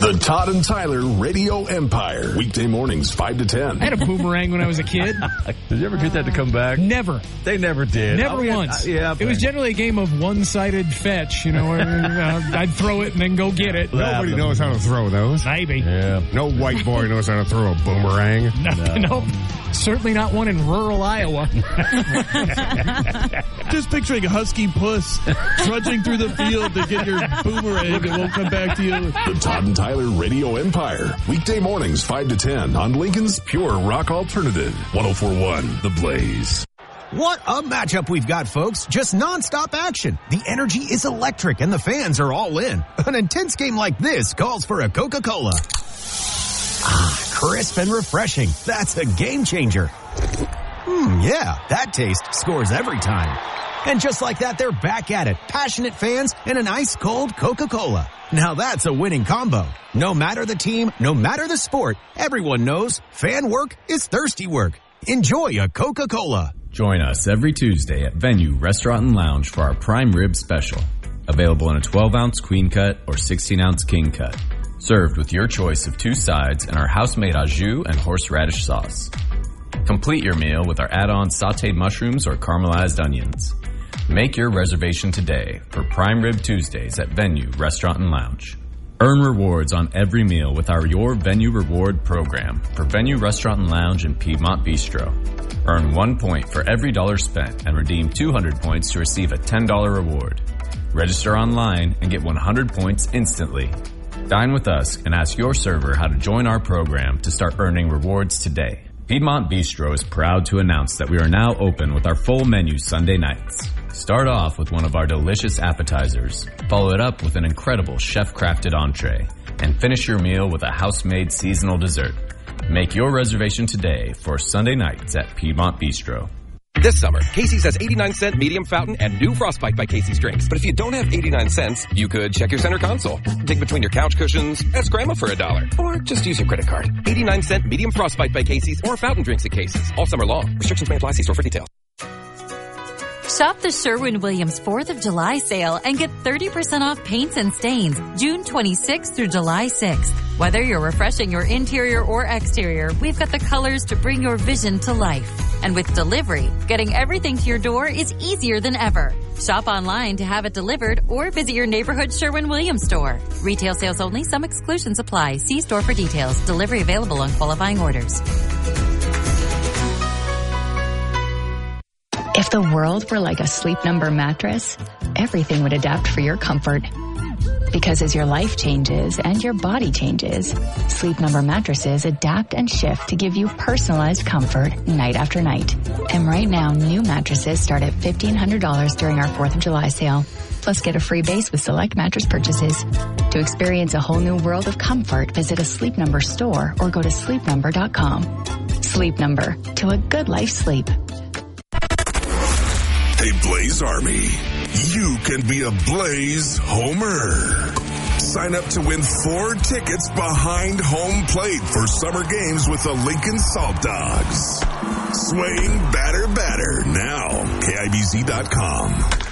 The Todd and Tyler Radio Empire. Weekday mornings, 5 to 10. I had a boomerang when I was a kid. Did you ever get that to come back? Never. They never did. Never once. It was generally a game of one-sided fetch, where I'd throw it and then go get it. Nobody knows how to throw those. Maybe. Yeah. No white boy knows how to throw a boomerang. No. Certainly not one in rural Iowa. Just picturing a husky puss trudging through the field to get your boomerang that won't come back to you. The Todd and Tyler Radio Empire. Weekday mornings, 5 to 10 on Lincoln's Pure Rock Alternative. 104.1 The Blaze. What a matchup we've got, folks. Just nonstop action. The energy is electric and the fans are all in. An intense game like this calls for a Coca-Cola. Crisp and refreshing. That's a game changer. Yeah, that taste scores every time. And just like that, they're back at it. Passionate fans and an ice-cold Coca-Cola. Now that's a winning combo. No matter the team, no matter the sport, everyone knows fan work is thirsty work. Enjoy a Coca-Cola. Join us every Tuesday at Venue Restaurant and Lounge for our prime rib special. Available in a 12-ounce queen cut or 16-ounce king cut. Served with your choice of 2 sides and our house-made au jus and horseradish sauce. Complete your meal with our add-on sautéed mushrooms or caramelized onions. Make your reservation today for Prime Rib Tuesdays at Venue Restaurant and Lounge. Earn rewards on every meal with our Your Venue Reward program for Venue Restaurant and Lounge in Piedmont Bistro. Earn 1 point for every $1 spent and redeem 200 points to receive a $10 reward. Register online and get 100 points instantly. Dine with us and ask your server how to join our program to start earning rewards today. Piedmont Bistro is proud to announce that we are now open with our full menu Sunday nights. Start off with one of our delicious appetizers, follow it up with an incredible chef-crafted entree, and finish your meal with a house-made seasonal dessert. Make your reservation today for Sunday nights at Piedmont Bistro. This summer, Casey's has 89-cent medium fountain and new Frostbite by Casey's drinks. But if you don't have 89 cents, you could check your center console, dig between your couch cushions, ask Grandma for $1, or just use your credit card. 89-cent medium Frostbite by Casey's or fountain drinks at Casey's all summer long. Restrictions may apply. See store for details. Shop the Sherwin-Williams 4th of July sale and get 30% off paints and stains June 26th through July 6th. Whether you're refreshing your interior or exterior, we've got the colors to bring your vision to life. And with delivery, getting everything to your door is easier than ever. Shop online to have it delivered or visit your neighborhood Sherwin-Williams store. Retail sales only. Some exclusions apply. See store for details. Delivery available on qualifying orders. If the world were like a Sleep Number mattress, everything would adapt for your comfort. Because as your life changes and your body changes, Sleep Number mattresses adapt and shift to give you personalized comfort night after night. And right now, new mattresses start at $1,500 during our 4th of July sale. Plus, get a free base with select mattress purchases. To experience a whole new world of comfort, visit a Sleep Number store or go to sleepnumber.com. Sleep Number, to a good life sleep. Hey, Blaze Army, you can be a Blaze homer. Sign up to win 4 tickets behind home plate for summer games with the Lincoln Salt Dogs. Swing batter, now, KIBZ.com.